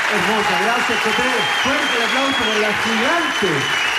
Hermosa, gracias, Coté. Fuerte el aplauso por la gigante.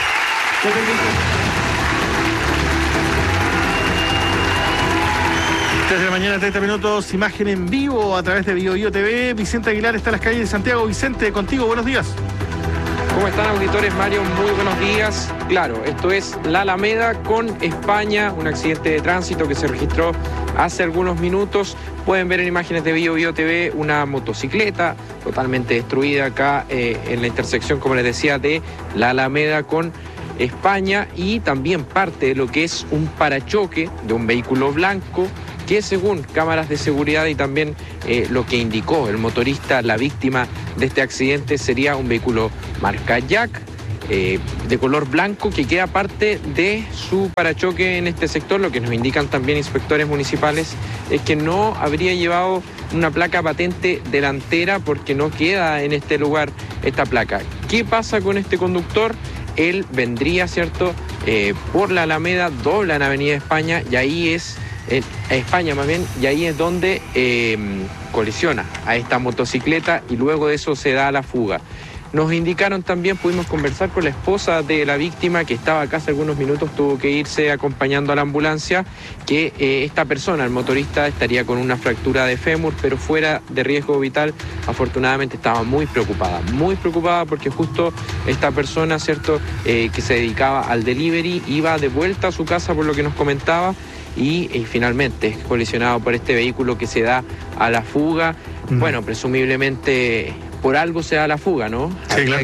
Desde la mañana, 30 minutos, imagen en vivo a través de BioBio TV. Vicente Aguilar está en las calles de Santiago. Vicente, contigo, buenos días. ¿Cómo están, auditores? Mario, muy buenos días. Claro, esto es la Alameda con España, un accidente de tránsito que se registró hace algunos minutos. Pueden ver en imágenes de BioBio TV una motocicleta totalmente destruida acá en la intersección, como les decía, de la Alameda con España, y también parte de lo que es un parachoque de un vehículo blanco que, según cámaras de seguridad y también lo que indicó el motorista, la víctima de este accidente, sería un vehículo marca Jack de color blanco que queda parte de su parachoque en este sector. Lo que nos indican también inspectores municipales es que no habría llevado una placa patente delantera porque no queda en este lugar esta placa. ¿Qué pasa con este conductor? Él vendría, ¿cierto?, por la Alameda, dobla en Avenida España, y ahí es España más bien, y ahí es donde colisiona a esta motocicleta, y luego de eso se da la fuga. Nos indicaron también, pudimos conversar con la esposa de la víctima, que estaba acá hace algunos minutos, tuvo que irse acompañando a la ambulancia, que esta persona, el motorista, estaría con una fractura de fémur, pero fuera de riesgo vital. Afortunadamente estaba muy preocupada porque justo esta persona, ¿cierto?, que se dedicaba al delivery, iba de vuelta a su casa, por lo que nos comentaba, y finalmente es colisionado por este vehículo que se da a la fuga. Bueno, presumiblemente por algo se da la fuga, ¿no? Sí, claro.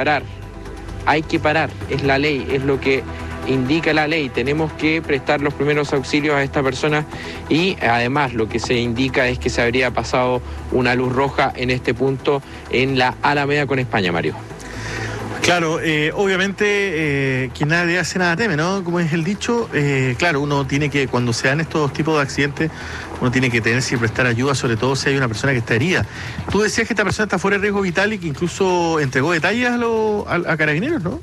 Hay que parar, es la ley, es lo que indica la ley. Tenemos que prestar los primeros auxilios a esta persona, y además lo que se indica es que se habría pasado una luz roja en este punto en la Alameda con España, Mario. Claro, obviamente quien nada le hace nada teme, ¿no? Como es el dicho, claro, uno tiene que, cuando se dan estos tipos de accidentes, uno tiene que tenerse y prestar ayuda, sobre todo si hay una persona que está herida. Tú decías que esta persona está fuera de riesgo vital y que incluso entregó detalles a Carabineros, ¿no?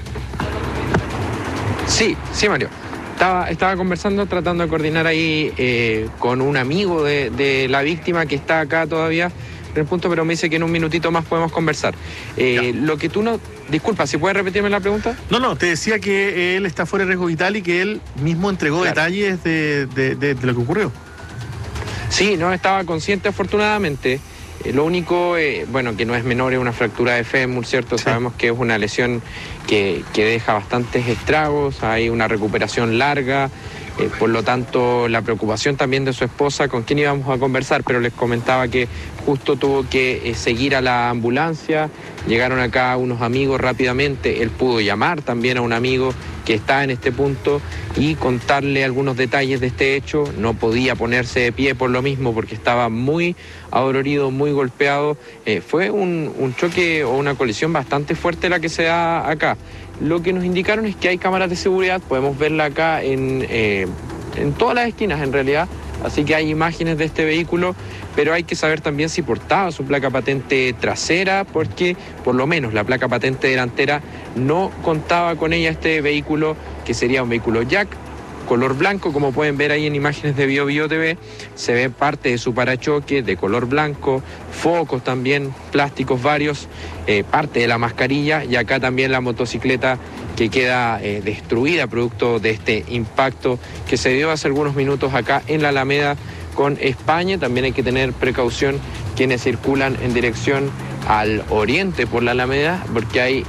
Sí, Mario. Estaba conversando, tratando de coordinar ahí con un amigo de la víctima que está acá todavía en el punto, pero me dice que en un minutito más podemos conversar. Lo que tú no... Disculpa, ¿si puedes repetirme la pregunta? No, te decía que él está fuera de riesgo vital y que él mismo entregó detalles de lo que ocurrió. Sí, no estaba consciente, afortunadamente. Lo único, bueno, que no es menor, es una fractura de fémur, ¿cierto? Sí. Sabemos que es una lesión que deja bastantes estragos, hay una recuperación larga. Por lo tanto, la preocupación también de su esposa, con quien íbamos a conversar, pero les comentaba que justo tuvo que seguir a la ambulancia. Llegaron acá unos amigos rápidamente, él pudo llamar también a un amigo que está en este punto y contarle algunos detalles de este hecho. No podía ponerse de pie por lo mismo, porque estaba muy adolorido, muy golpeado. Fue un choque o una colisión bastante fuerte la que se da acá. Lo que nos indicaron es que hay cámaras de seguridad, podemos verla acá en todas las esquinas en realidad, así que hay imágenes de este vehículo, pero hay que saber también si portaba su placa patente trasera, porque por lo menos la placa patente delantera no contaba con ella este vehículo, que sería un vehículo Jack, color blanco, como pueden ver ahí en imágenes de BioBio TV, se ve parte de su parachoque de color blanco, focos también, plásticos varios, parte de la mascarilla, y acá también la motocicleta que queda destruida producto de este impacto que se dio hace algunos minutos acá en la Alameda con España. También hay que tener precaución quienes circulan en dirección al oriente por la Alameda, porque hay...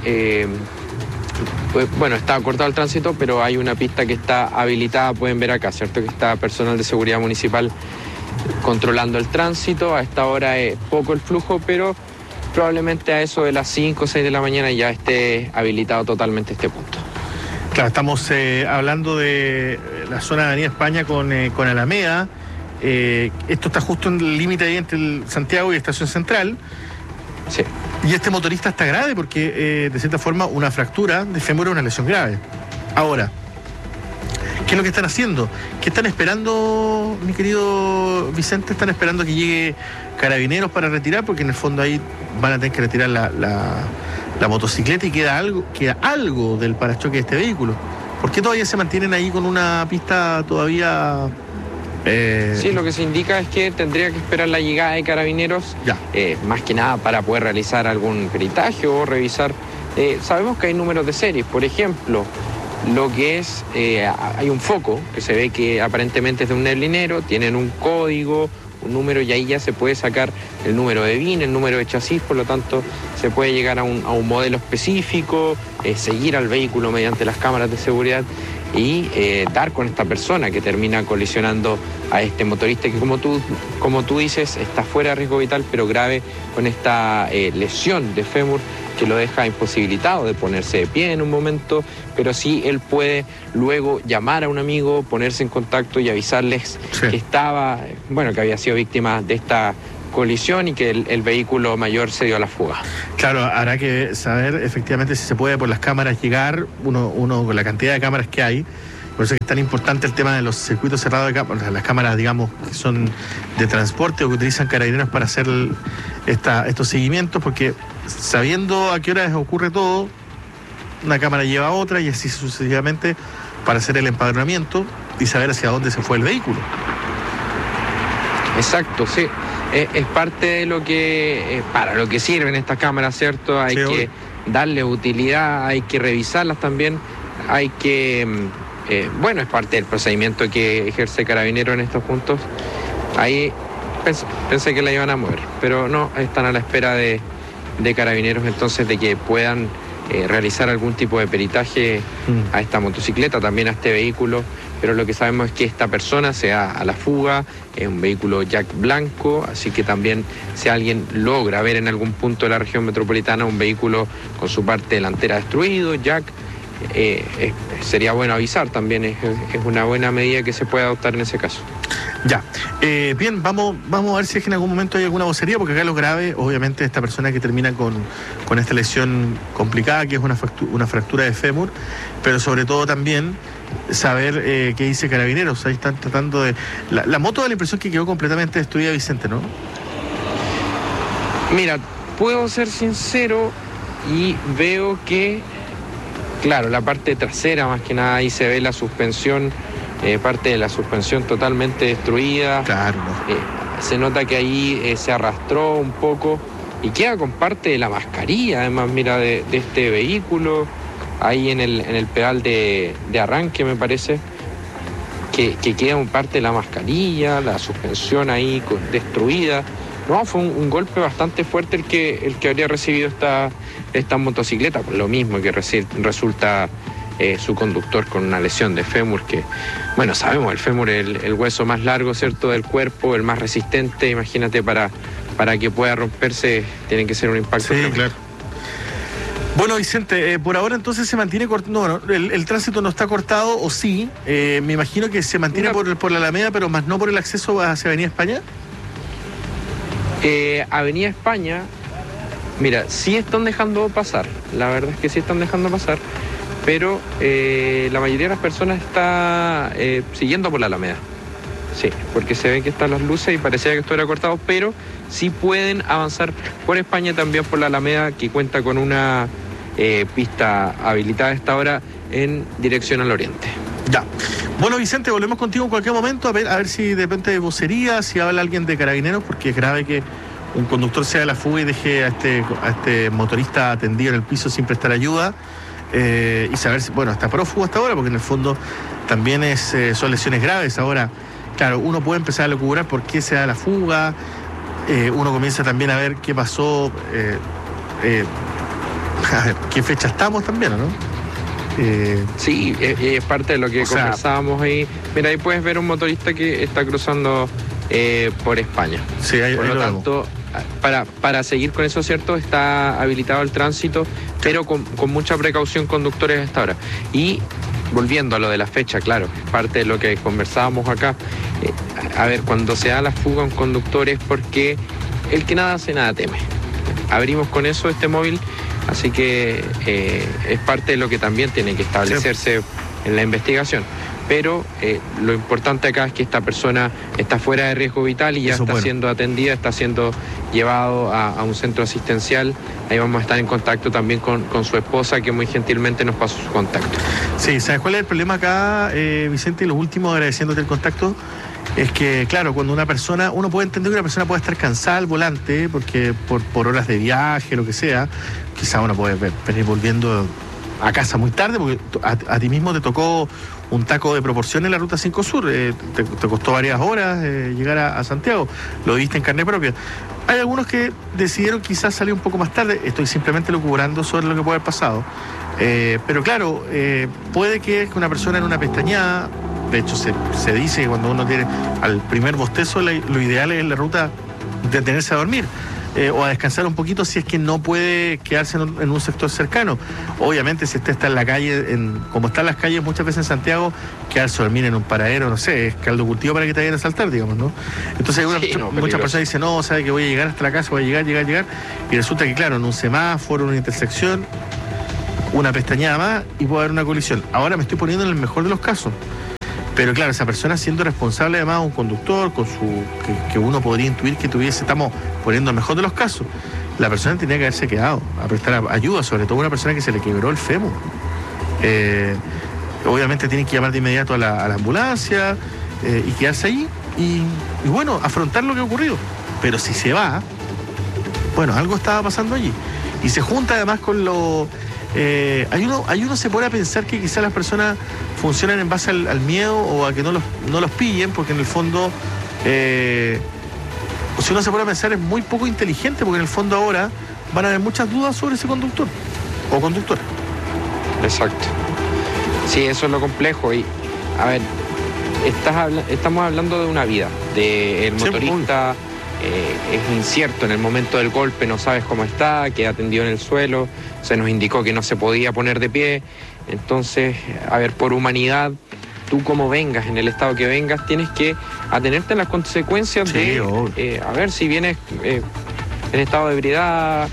bueno, está cortado el tránsito, pero hay una pista que está habilitada, pueden ver acá, ¿cierto? Que está personal de seguridad municipal controlando el tránsito. A esta hora es poco el flujo, pero probablemente a eso de las 5 o 6 de la mañana ya esté habilitado totalmente este punto. Claro, estamos hablando de la zona de Avenida España con Alameda. Esto está justo en el límite ahí entre Santiago y Estación Central. Sí. Y este motorista está grave porque, de cierta forma, una fractura de fémur es una lesión grave. Ahora, ¿qué es lo que están haciendo? ¿Qué están esperando, mi querido Vicente? ¿Están esperando que llegue Carabineros para retirar? Porque en el fondo ahí van a tener que retirar la motocicleta y queda algo del parachoque de este vehículo. ¿Por qué todavía se mantienen ahí con una pista todavía Sí, lo que se indica es que tendría que esperar la llegada de carabineros, más que nada para poder realizar algún peritaje o revisar. Sabemos que hay números de series, por ejemplo, lo que es, hay un foco que se ve que aparentemente es de un neblinero, tienen un código, un número, y ahí ya se puede sacar el número de VIN, el número de chasis, por lo tanto se puede llegar a un modelo específico, seguir al vehículo mediante las cámaras de seguridad y dar con esta persona que termina colisionando a este motorista que, como tú dices, está fuera de riesgo vital, pero grave, con esta lesión de fémur que lo deja imposibilitado de ponerse de pie en un momento, pero sí él puede luego llamar a un amigo, ponerse en contacto y avisarles que que había sido víctima de esta colisión y que el vehículo mayor se dio a la fuga. Claro, habrá que saber efectivamente si se puede por las cámaras llegar, uno con la cantidad de cámaras que hay. Por eso es tan importante el tema de los circuitos cerrados de cámaras, las cámaras, digamos, que son de transporte o que utilizan carabineros para hacer estos seguimientos, porque sabiendo a qué horas ocurre todo, una cámara lleva a otra y así sucesivamente para hacer el empadronamiento y saber hacia dónde se fue el vehículo. Exacto, sí. Es parte de lo que, para lo que sirven estas cámaras, ¿cierto? Hay que darle utilidad, hay que revisarlas también, hay que, es parte del procedimiento que ejerce Carabinero en estos puntos. Ahí pensé que la iban a mover, pero no, están a la espera de Carabineros, entonces, de que puedan realizar algún tipo de peritaje a esta motocicleta, también a este vehículo, pero lo que sabemos es que esta persona se da a la fuga, es un vehículo Jack blanco, así que también si alguien logra ver en algún punto de la región metropolitana un vehículo con su parte delantera destruido, Jack, sería bueno avisar también, es una buena medida que se puede adoptar en ese caso. Ya, bien, vamos a ver si es que en algún momento hay alguna vocería, porque acá lo grave, obviamente, esta persona que termina con esta lesión complicada, que es una fractura de fémur, pero sobre todo también saber qué dice Carabineros. Ahí están tratando de... La moto da la impresión que quedó completamente destruida, Vicente, ¿no? Mira, puedo ser sincero y veo que, claro, la parte trasera más que nada, ahí se ve la suspensión, parte de la suspensión totalmente destruida. Claro. Se nota que ahí se arrastró un poco y queda con parte de la mascarilla, además, mira, de este vehículo, ahí en el pedal de arranque, me parece, que queda un parte de la mascarilla, la suspensión ahí destruida. No, fue un golpe bastante fuerte el que habría recibido esta motocicleta, por lo mismo que resulta su conductor con una lesión de fémur, que, bueno, sabemos, el fémur es el hueso más largo, ¿cierto?, del cuerpo, el más resistente. Imagínate, para que pueda romperse, tiene que ser un impacto. Sí, claro. Bueno, Vicente, por ahora entonces se mantiene cortado. No, el tránsito no está cortado, o sí, me imagino que se mantiene por la Alameda, pero más no por el acceso hacia Avenida España. Avenida España, mira, sí están dejando pasar, la verdad es que sí están dejando pasar, pero la mayoría de las personas está siguiendo por la Alameda. Sí, porque se ven que están las luces y parecía que esto era cortado, pero sí pueden avanzar por España, también por la Alameda, que cuenta con una pista habilitada a esta hora en dirección al oriente. Ya. Bueno, Vicente, volvemos contigo en cualquier momento a ver si de repente de vocería, si habla alguien de Carabineros, porque es grave que un conductor se haga la fuga y deje a este motorista atendido en el piso sin prestar ayuda, y saber si, bueno, está prófugo hasta ahora, porque en el fondo también son lesiones graves. Ahora, claro, uno puede empezar a lucubrar por qué se da la fuga, uno comienza también a ver qué pasó, a ver, qué fecha estamos también, ¿no? Sí, es parte de lo que conversábamos ahí. Mira, ahí puedes ver un motorista que está cruzando por España. Sí, por lo tanto, para seguir con eso, ¿cierto? Está habilitado el tránsito, pero con mucha precaución, conductores hasta ahora. Y volviendo a lo de la fecha, claro, es parte de lo que conversábamos acá. A ver, cuando se da la fuga a un conductor es porque el que nada hace, nada teme. Abrimos con eso este móvil. Así que es parte de lo que también tiene que establecerse en la investigación. Pero lo importante acá es que esta persona está fuera de riesgo vital y ya está siendo atendida, está siendo llevado a un centro asistencial. Ahí vamos a estar en contacto también con su esposa, que muy gentilmente nos pasó su contacto. Sí, ¿sabes cuál es el problema acá, Vicente? Y lo último, agradeciéndote el contacto, es que, claro, cuando uno puede entender que una persona puede estar cansada al volante, porque por horas de viaje, lo que sea, quizá uno puede venir volviendo a casa muy tarde, porque a ti mismo te tocó un taco de proporción en la Ruta 5 Sur, te costó varias horas llegar a Santiago, lo viste en carne propia. Hay algunos que decidieron quizás salir un poco más tarde, estoy simplemente lucubrando sobre lo que puede haber pasado, pero claro, puede que una persona en una pestañada, de hecho se dice que cuando uno tiene al primer bostezo, lo ideal es en la ruta detenerse a dormir. O a descansar un poquito si es que no puede quedarse en un sector cercano. Obviamente, si usted está en la calle, como están las calles muchas veces en Santiago, quedarse a dormir en un paradero, no sé, es caldo cultivo para que te vayan a saltar, digamos, ¿no? Entonces, muchas personas dicen, no, sabe que voy a llegar hasta la casa, voy a llegar, y resulta que, claro, en un semáforo, en una intersección, una pestañada más y puede haber una colisión. Ahora me estoy poniendo en el mejor de los casos. Pero claro, esa persona siendo responsable además un conductor que uno podría intuir que estamos poniendo el mejor de los casos, la persona tenía que haberse quedado a prestar ayuda, sobre todo una persona que se le quebró el fémur. Obviamente tienen que llamar de inmediato a la ambulancia y quedarse ahí y bueno, afrontar lo que ha ocurrido. Pero si se va, bueno, algo estaba pasando allí. Y se junta además con lo... Hay uno se pone a pensar que quizás las personas funcionan en base al miedo o a que no los pillen, porque en el fondo, si uno se pone a pensar, es muy poco inteligente, porque en el fondo ahora van a haber muchas dudas sobre ese conductor o conductora. Exacto. Sí, eso es lo complejo. Y, a ver, estamos hablando de una vida, del motorista. Es incierto en el momento del golpe, no sabes cómo está, queda tendido en el suelo, se nos indicó que no se podía poner de pie. Entonces, a ver, por humanidad, tú como vengas, en el estado que vengas, tienes que atenerte a las consecuencias a ver si vienes en estado de ebriedad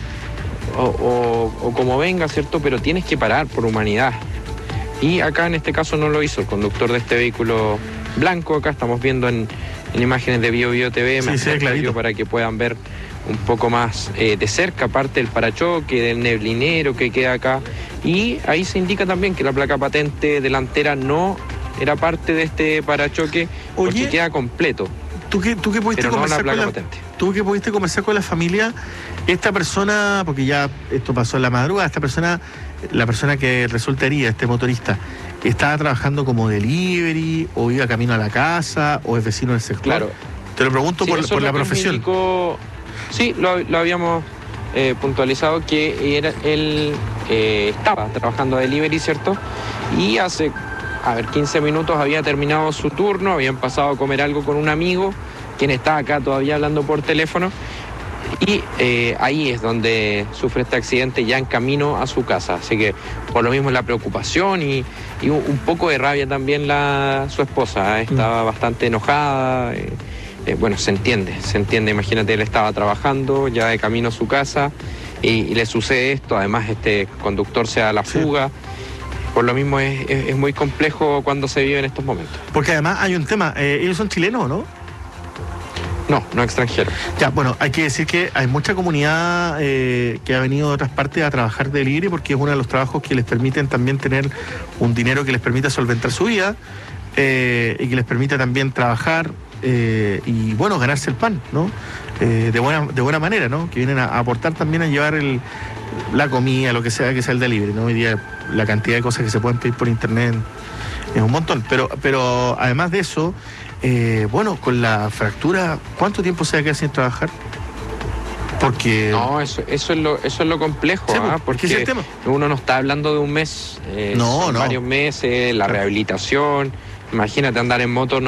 o como vengas, ¿cierto? Pero tienes que parar por humanidad. Y acá en este caso no lo hizo el conductor de este vehículo blanco. Acá estamos viendo en imágenes de Bio TV, clarito, para que puedan ver un poco más de cerca, aparte del parachoque, del neblinero que queda acá. Y ahí se indica también que la placa patente delantera no era parte de este parachoque, porque queda completo. ¿Tú que pudiste conversar tú que pudiste conversar con la familia, esta persona, porque ya esto pasó en la madrugada, la persona que resulta herida, este motorista, ¿estaba trabajando como delivery o iba camino a la casa o es vecino del sector? Claro. Te lo pregunto por la profesión. Sí, lo habíamos puntualizado que él estaba trabajando a delivery, ¿cierto? Y hace, 15 minutos había terminado su turno, habían pasado a comer algo con un amigo, quien está acá todavía hablando por teléfono. Y ahí es donde sufre este accidente ya en camino a su casa. Así que por lo mismo la preocupación y un poco de rabia también su esposa. Estaba bastante enojada. Bueno, se entiende. Imagínate, él estaba trabajando ya de camino a su casa y le sucede esto. Además, este conductor se da la fuga. Sí. Por lo mismo es muy complejo cuando se vive en estos momentos. Porque además hay un tema. ¿Ellos son chilenos o no? No extranjero. Ya, bueno, hay que decir que hay mucha comunidad que ha venido de otras partes a trabajar de delivery, porque es uno de los trabajos que les permiten también tener un dinero que les permita solventar su vida y que les permita también trabajar y, bueno, ganarse el pan, ¿no? De buena manera, ¿no? Que vienen a aportar también a llevar la comida, lo que sea el delivery, ¿no? Hoy día la cantidad de cosas que se pueden pedir por internet es un montón, pero además de eso, bueno, con la fractura, ¿cuánto tiempo se va a quedar sin trabajar? Porque... No, eso es lo complejo, sí, porque es el tema. Uno no está hablando de un mes, son varios meses, la rehabilitación. Imagínate andar en moto,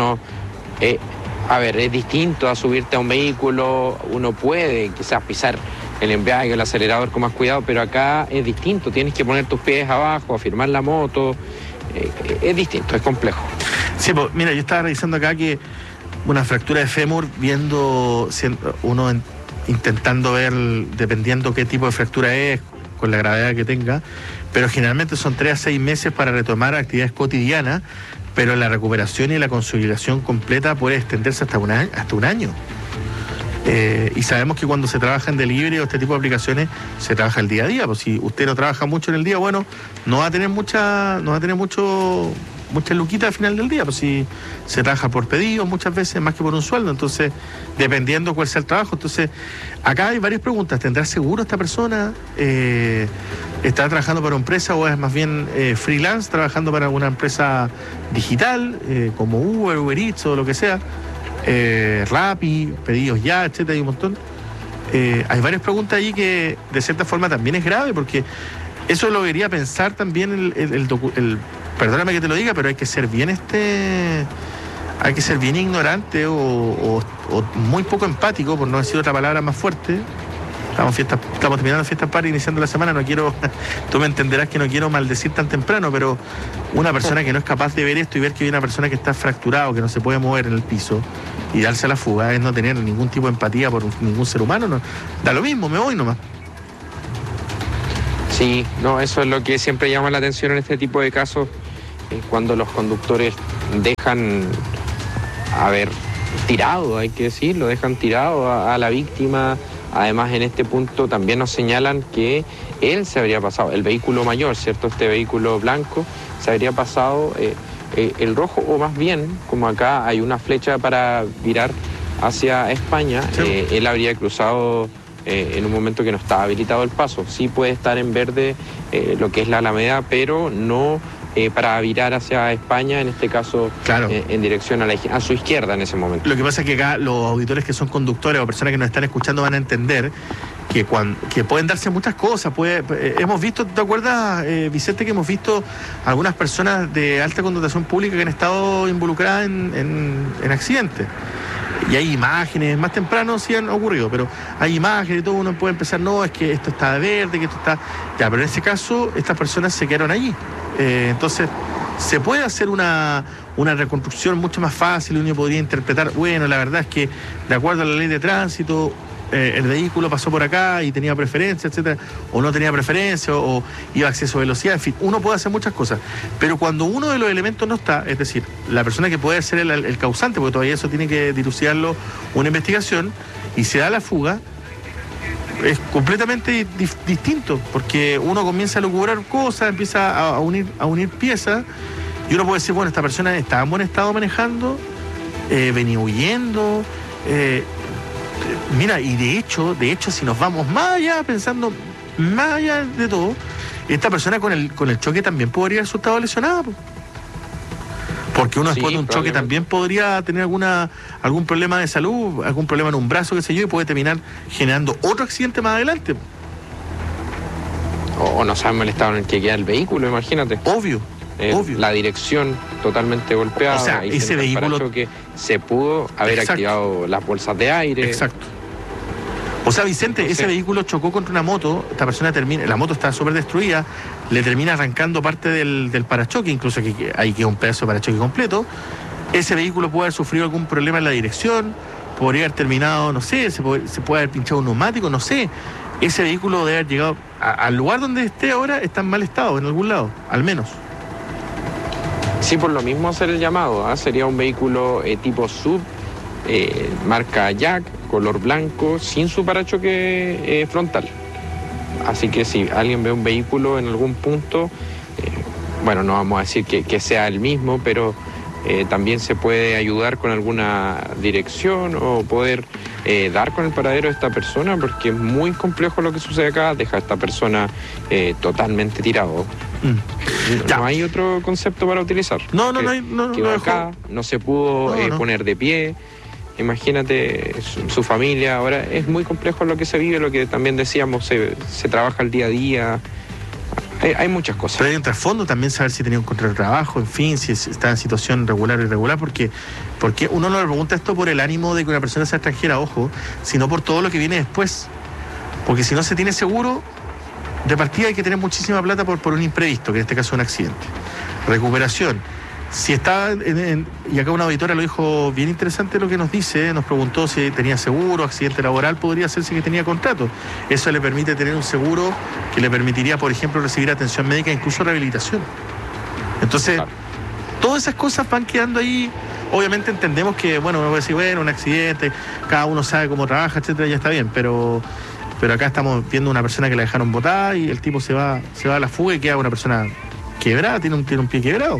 es distinto a subirte a un vehículo. Uno puede quizás pisar el embrague, el acelerador con más cuidado, pero acá es distinto, tienes que poner tus pies abajo, afirmar la moto. Es distinto, es complejo. Sí, pues mira, yo estaba revisando acá que una fractura de fémur, uno intentando ver, dependiendo qué tipo de fractura es, con la gravedad que tenga, pero generalmente son 3 a 6 meses para retomar actividades cotidianas, pero la recuperación y la consolidación completa puede extenderse hasta un año. Y sabemos que cuando se trabaja en delivery o este tipo de aplicaciones, se trabaja el día a día. Pues si usted no trabaja mucho en el día, bueno, no va a tener mucho muchas luquitas al final del día, pues si se trabaja por pedido muchas veces más que por un sueldo, entonces dependiendo cuál sea el trabajo. Entonces acá hay varias preguntas. ¿Tendrá seguro esta persona? ¿Estará trabajando para una empresa o es más bien freelance, trabajando para alguna empresa digital como Uber Eats o lo que sea? Rappi, pedidos ya, etcétera, hay un montón. Hay varias preguntas ahí que de cierta forma también es grave, porque eso lo debería pensar también perdóname que te lo diga, pero hay que ser bien ignorante o muy poco empático, por no decir otra palabra más fuerte. Estamos terminando fiestas para iniciando la semana, no quiero, tú me entenderás que no quiero maldecir tan temprano, pero una persona que no es capaz de ver esto y ver que hay una persona que está fracturada o que no se puede mover en el piso y darse a la fuga es no tener ningún tipo de empatía por ningún ser humano, no, da lo mismo, me voy nomás. Sí, no, eso es lo que siempre llama la atención en este tipo de casos, cuando los conductores dejan tirado, hay que decirlo, dejan tirado a la víctima. Además, en este punto también nos señalan que él se habría pasado, el vehículo mayor, ¿cierto? Este vehículo blanco, se habría pasado el rojo, o más bien, como acá hay una flecha para virar hacia España, sí. Él habría cruzado en un momento que no estaba habilitado el paso. Sí puede estar en verde lo que es la Alameda, pero no para virar hacia España, en este caso, claro, en dirección a su izquierda en ese momento. Lo que pasa es que acá los auditores que son conductores o personas que nos están escuchando van a entender que pueden darse muchas cosas. Hemos visto, ¿te acuerdas, Vicente, que hemos visto algunas personas de alta connotación pública que han estado involucradas en accidentes? Y hay imágenes, más temprano sí han ocurrido, pero hay imágenes y todo, uno puede empezar, no, es que esto está verde, que esto está... Ya, pero en ese caso, estas personas se quedaron allí. Entonces, se puede hacer una reconstrucción mucho más fácil, uno podría interpretar, bueno, la verdad es que, de acuerdo a la ley de tránsito, el vehículo pasó por acá y tenía preferencia, etcétera, o no tenía preferencia, o iba a exceso de velocidad, en fin, uno puede hacer muchas cosas, pero cuando uno de los elementos no está, es decir, la persona que puede ser el causante, porque todavía eso tiene que dilucidarlo una investigación, y se da la fuga, es completamente distinto, porque uno comienza a lucubrar cosas, empieza a unir piezas, y uno puede decir, bueno, esta persona estaba en buen estado manejando, venía huyendo, mira, y de hecho, si nos vamos más allá, pensando más allá de todo, esta persona con el choque también podría haber resultado lesionada, porque uno después de un choque también podría tener algún problema de salud, algún problema en un brazo, qué sé yo, y puede terminar generando otro accidente más adelante. O no sabemos el estado en el que queda el vehículo, imagínate. Obvio. La dirección totalmente golpeada. O sea, ese vehículo que se pudo haber activado las bolsas de aire. Exacto. O sea, Vicente, ese vehículo chocó contra una moto, esta persona la moto está súper destruida, le termina arrancando parte del parachoque, incluso que ahí queda un pedazo de parachoque completo. Ese vehículo puede haber sufrido algún problema en la dirección, podría haber terminado, no sé, se puede haber pinchado un neumático, no sé. Ese vehículo debe haber llegado al lugar donde esté ahora, está en mal estado, en algún lado, al menos. Sí, por lo mismo hacer el llamado, sería un vehículo tipo SUV, marca Jack, color blanco, sin su parachoque frontal. Así que si alguien ve un vehículo en algún punto, bueno, no vamos a decir que sea el mismo, pero también se puede ayudar con alguna dirección o poder dar con el paradero de esta persona, porque es muy complejo lo que sucede acá, deja a esta persona totalmente tirado. No hay otro concepto para utilizar. No acá no se pudo poner de pie. Imagínate su familia. Ahora es muy complejo lo que se vive, lo que también decíamos, se trabaja el día a día. Hay muchas cosas. Pero hay un trasfondo también, saber si tenía un contrato de trabajo, en fin, si está en situación regular o irregular, porque uno no le pregunta esto por el ánimo de que una persona sea extranjera, ojo, sino por todo lo que viene después. Porque si no se tiene seguro, de partida hay que tener muchísima plata por un imprevisto, que en este caso es un accidente. Recuperación. Si estaba y acá una auditora lo dijo bien interesante lo que nos dice, nos preguntó si tenía seguro, accidente laboral, podría hacerse que tenía contrato. Eso le permite tener un seguro que le permitiría, por ejemplo, recibir atención médica, incluso rehabilitación. Entonces, todas esas cosas van quedando ahí. Obviamente entendemos que, bueno, uno puede decir, bueno, un accidente, cada uno sabe cómo trabaja, etcétera, ya está bien, pero acá estamos viendo una persona que la dejaron botada y el tipo se va a la fuga y queda una persona quebrada, tiene un pie quebrado.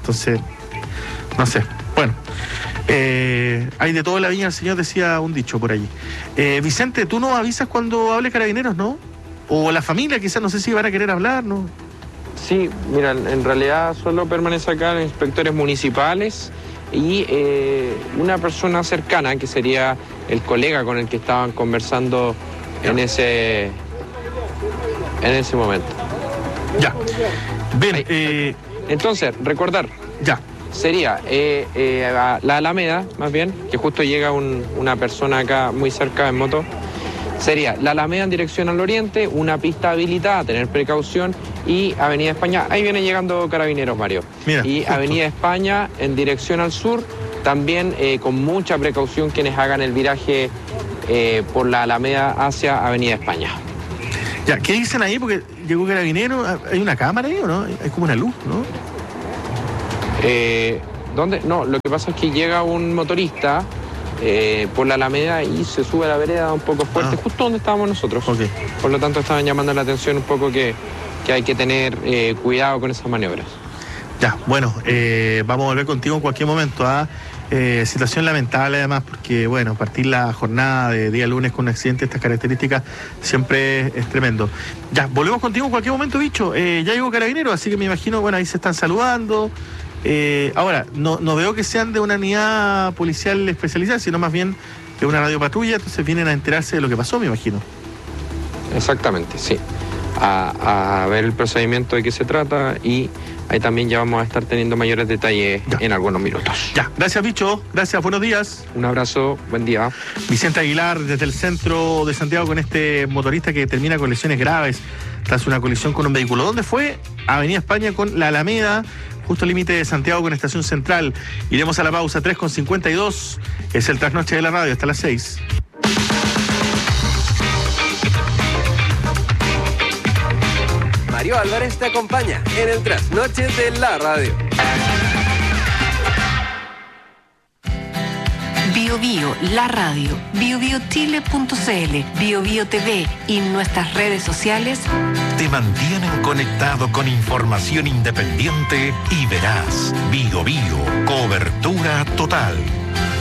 Entonces, no sé. Bueno, hay de todo en la viña del Señor, decía un dicho por allí. Vicente, tú nos avisas cuando hable Carabineros, ¿no? O la familia, quizás, no sé si van a querer hablar, ¿no? Sí, mira, en realidad solo permanece acá los inspectores municipales y una persona cercana, que sería el colega con el que estaban conversando en ese momento. Ya. Bien, entonces, recordar. Ya. Sería la Alameda, más bien, que justo llega una persona acá muy cerca en moto. Sería la Alameda en dirección al oriente, una pista habilitada, tener precaución, y Avenida España, ahí viene llegando Carabineros, Mario. Mira, y justo. Avenida España en dirección al sur, también con mucha precaución quienes hagan el viraje por la Alameda hacia Avenida España. Ya, ¿qué dicen ahí? Porque llegó Carabineros, ¿hay una cámara ahí o no? Hay como una luz, ¿no? ¿Dónde? No, lo que pasa es que llega un motorista por la Alameda y se sube a la vereda un poco fuerte, justo donde estábamos nosotros. Ok. Por lo tanto, estaban llamando la atención un poco que hay que tener cuidado con esas maniobras. Ya, bueno, vamos a volver contigo en cualquier momento. Situación lamentable además, porque bueno, partir la jornada de día lunes con un accidente de estas características siempre es tremendo. Ya, volvemos contigo en cualquier momento, bicho. Ya llegó Carabineros, así que me imagino, bueno, ahí se están saludando. Ahora, no veo que sean de una unidad policial especializada, sino más bien de una radiopatrulla, entonces vienen a enterarse de lo que pasó, me imagino. Exactamente, sí. A ver el procedimiento de qué se trata, y ahí también ya vamos a estar teniendo mayores detalles en algunos minutos. Ya, gracias, bicho. Gracias, buenos días. Un abrazo, buen día. Vicente Aguilar, desde el centro de Santiago, con este motorista que termina con lesiones graves tras una colisión con un vehículo. ¿Dónde fue? Avenida España con la Alameda, justo al límite de Santiago con Estación Central. Iremos a la pausa, 3:52. Es el trasnoche de la radio, hasta las 6. Mario Álvarez te acompaña en el trasnoche de la radio. Bio Bio, la radio, biobiochile.cl, Bio Bio TV y nuestras redes sociales te mantienen conectado con información independiente y veraz. Bio Bio, cobertura total.